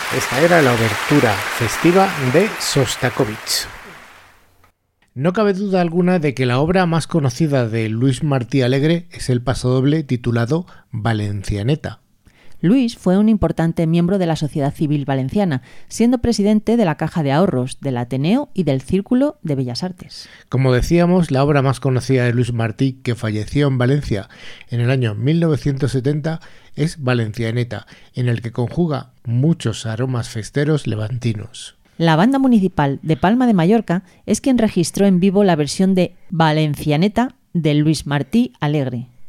Esta era la obertura festiva de Sostakovich. No cabe duda alguna de que la obra más conocida de Luis Martí Alegre es el pasodoble titulado Valencianeta. Luis fue un importante miembro de la sociedad civil valenciana, siendo presidente de la Caja de Ahorros, del Ateneo y del Círculo de Bellas Artes. Como decíamos, la obra más conocida de Luis Martí, que falleció en Valencia en el año 1970, es Valencianeta, en el que conjuga muchos aromas festeros levantinos. La Banda Municipal de Palma de Mallorca es quien registró en vivo la versión de Valencianeta de Luis Martí Alegre.